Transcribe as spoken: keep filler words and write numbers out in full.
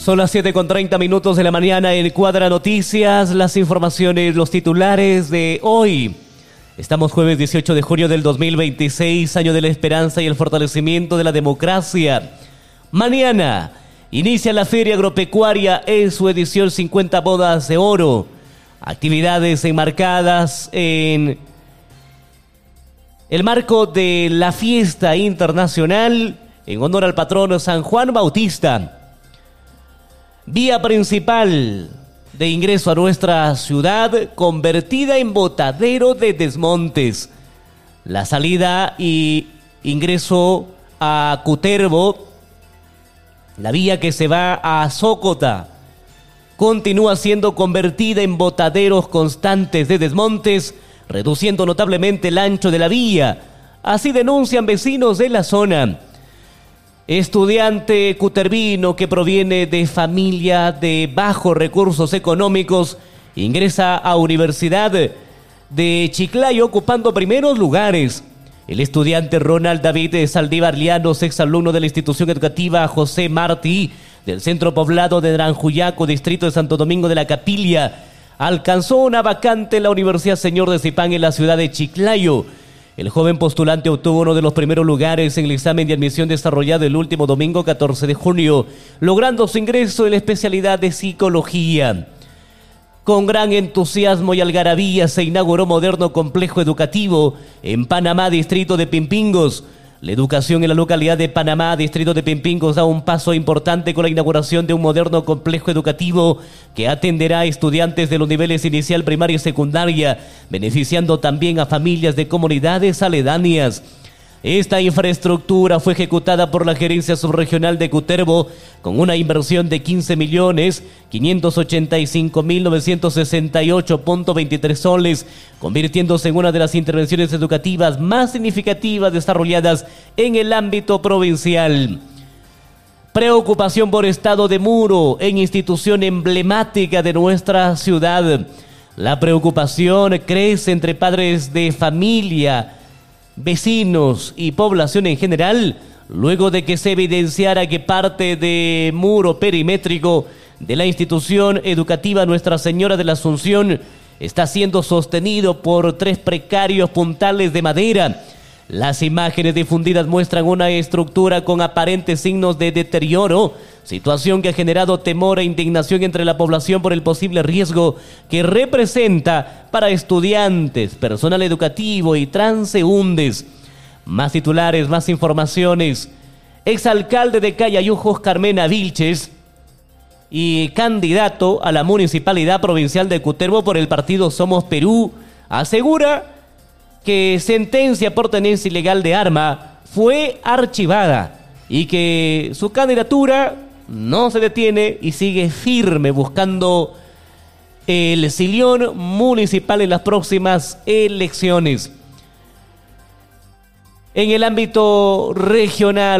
Son las siete con treinta minutos de la mañana en Cuadra Noticias, las informaciones, los titulares de hoy. Estamos jueves dieciocho de junio del dos mil veintiséis, año de la esperanza y el fortalecimiento de la democracia. Mañana inicia la Feria Agropecuaria en su edición cincuenta Bodas de Oro. Actividades enmarcadas en el marco de la fiesta internacional en honor al patrono San Juan Bautista. Vía principal de ingreso a nuestra ciudad convertida en botadero de desmontes. La salida y ingreso a Cutervo, la vía que se va a Zócota, continúa siendo convertida en botaderos constantes de desmontes, reduciendo notablemente el ancho de la vía. Así denuncian vecinos de la zona. Estudiante cutervino que proviene de familia de bajos recursos económicos ingresa a Universidad de Chiclayo ocupando primeros lugares. El estudiante Ronald David Saldívar Lianos, exalumno de la institución educativa José Martí del centro poblado de Naranjuyaco, distrito de Santo Domingo de la Capilla, alcanzó una vacante en la Universidad Señor de Zipán en la ciudad de Chiclayo. El joven postulante obtuvo uno de los primeros lugares en el examen de admisión desarrollado el último domingo catorce de junio, logrando su ingreso en la especialidad de psicología. Con gran entusiasmo y algarabía se inauguró moderno complejo educativo en Panamá, distrito de Pimpingos. La educación en la localidad de Panamá, distrito de Pimpingos, da un paso importante con la inauguración de un moderno complejo educativo que atenderá a estudiantes de los niveles inicial, primaria y secundaria, beneficiando también a familias de comunidades aledañas. Esta infraestructura fue ejecutada por la Gerencia Subregional de Cutervo con una inversión de quince millones quinientos ochenta y cinco mil novecientos sesenta y ocho punto veintitrés soles, convirtiéndose en una de las intervenciones educativas más significativas desarrolladas en el ámbito provincial. Preocupación por estado de muro en institución emblemática de nuestra ciudad. La preocupación crece entre padres de familia, vecinos y población en general, luego de que se evidenciara que parte de muro perimétrico de la institución educativa Nuestra Señora de la Asunción está siendo sostenido por tres precarios puntales de madera. Las imágenes difundidas muestran una estructura con aparentes signos de deterioro, situación que ha generado temor e indignación entre la población por el posible riesgo que representa para estudiantes, personal educativo y transeúntes. Más titulares, más informaciones. Exalcalde de Cayayujos, Carmena Vilches, y candidato a la Municipalidad Provincial de Cutervo por el partido Somos Perú, asegura que sentencia por tenencia ilegal de arma fue archivada y que su candidatura no se detiene y sigue firme buscando el sillón municipal en las próximas elecciones. En el ámbito regional,